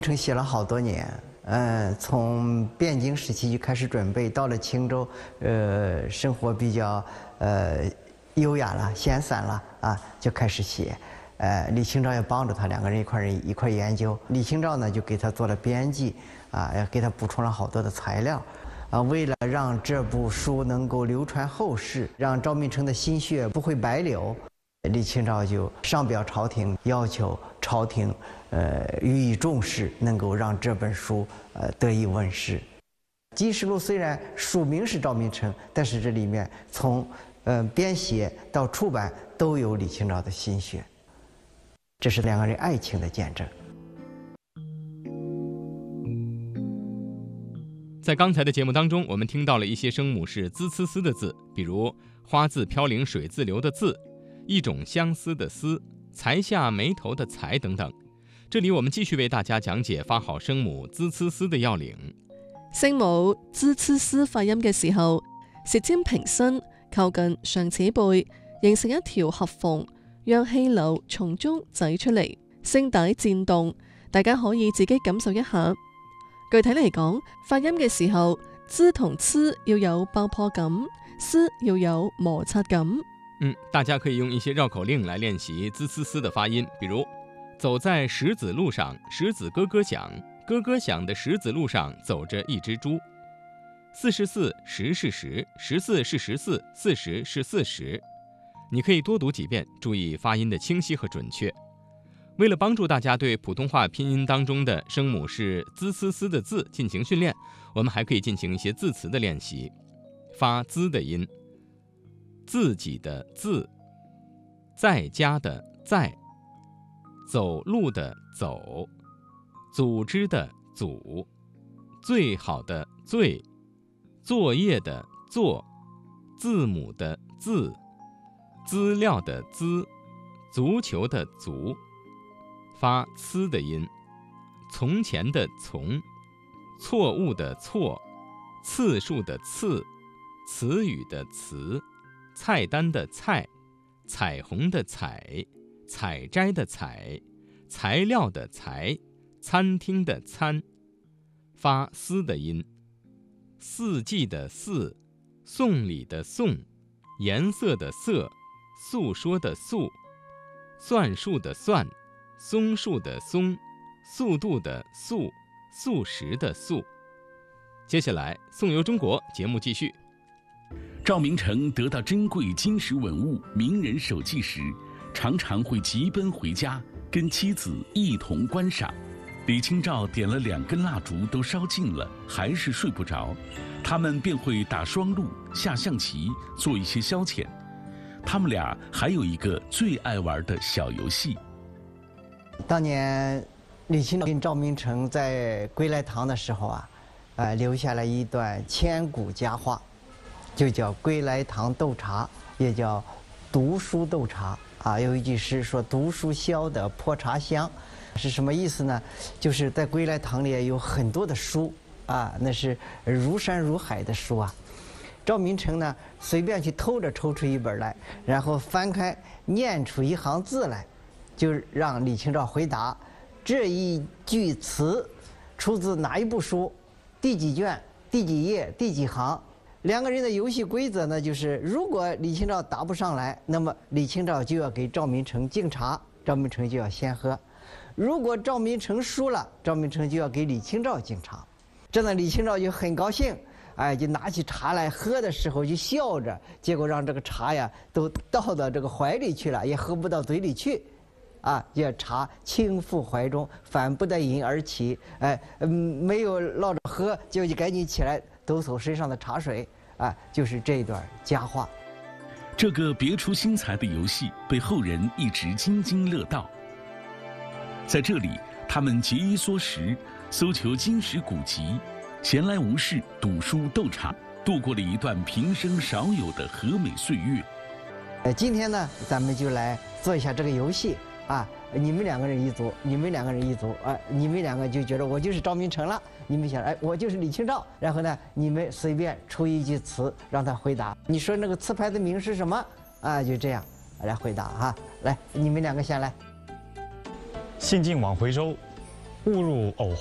程写了好多年，从汴京时期就开始准备，到了青州，生活比较优雅了、闲散了啊，就开始写。李清照也帮着他，两个人一块研究。李清照呢就给他做了编辑，也给他补充了好多的材料。为了让这部书能够流传后世，让赵明诚的心血不会白流，李清照就上表朝廷，要求朝廷予以重视，能够让这本书得以问世。《金石录》虽然署名是赵明诚，但是这里面从编写到出版都有李清照的心血，这是两个人爱情的见证。 在刚才的节目当中，我们听到了一些声母是滋呲丝的字，比如花自飘零水自流的自，一种相思的思，才下眉头的才等等。这里我们继续为大家讲解发好声母滋呲絲的要領。 聲母滋呲絲發音嘅時候，舌尖平伸，靠近上齒背，形成一條合縫，讓氣流從中擠出嚟，聲帶顫動。大家可以自己感受一下。具體嚟講，發音嘅時候，滋同呲要有爆破感，絲要有摩擦感。 大家可以用一些繞口令來練習滋呲絲的發音，比如走在石子路上，石子咯咯響，咯咯響的石子路上走着一隻豬。44十是十，14是14，40是40。你可以多讀幾遍，注意發音的清晰和準確。為了幫助大家對普通話拼音當中的聲母是滋呲絲的字進行訓練，我們還可以進行一些字詞的練習。發滋的音，自己的自，在家的在，走路的走，組織的組，最好的最，作業的作，字母的字，資料的資，足球的足。發呲的音，從前的從，錯誤的錯，次數的次，詞語的詞，菜單的菜，彩虹的彩，採摘的採，材料的材，餐廳的餐。發絲的音，四季的四，送禮的送，顏色的色，訴說的訴，算術的算，松樹的松，速度的速，素食的素。接下來宋游中國節目繼續。 趙明誠得到珍貴金石文物、名人手記時，常常會急奔回家，跟妻子一同觀賞。李清照點了2根蠟燭都燒盡了，還是睡不着，他們便會打雙陸、下象棋，做一些消遣。他們倆還有一個最愛玩的小遊戲。 當年李清照跟趙明誠在歸來堂的時候留下了一段千古佳話，就叫歸來堂鬥茶，也叫讀書鬥茶有一句詩說讀書消得破茶香，是什麼意思呢？就是在歸來堂裡有很多的書那是如山如海的書趙明誠呢隨便去偷着抽出一本來，然後翻開念出一行字來，就讓李清照回答這一句詞出自哪一部書，第幾卷，第幾頁，第幾行。兩個人的遊戲規則呢，就是如果李清照答不上來，那麼李清照就要給趙明誠敬茶，趙明誠就要先喝；如果趙明誠輸了，趙明誠就要給李清照敬茶。這呢，李清照就很高興，就拿起茶來喝的時候就笑着，結果讓這個茶呀都倒到這個懷裡去了，也喝不到嘴裡去。這茶輕覆懷中，反不得飲而起。沒有落着喝，就趕緊起來抖擻身上的茶水。就是這段佳話。 這個別出心裁的遊戲被後人一直津津樂道。在這裡，他們節衣縮食，搜求金石古籍，閒來無事讀書鬥茶，度過了一段平生少有的和美歲月。 今天呢，咱們就來做一下這個遊戲。你們兩個人一組，你們兩個人一組，你們兩個就覺得我就是趙明誠了，你們想，我就是李清照，然後呢，你們隨便出一句詞讓他回答。你說那個詞牌的名是什麼？就這樣來回答來，你們兩個先來。 興盡晚回舟， 误入藕